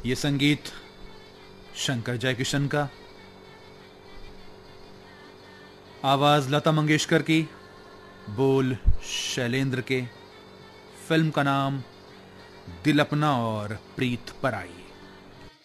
ये संगीत शंकर जयकिशन का, आवाज लता मंगेशकर की, बोल शैलेंद्र के। फिल्म का नाम दिल अपना और प्रीत पराई।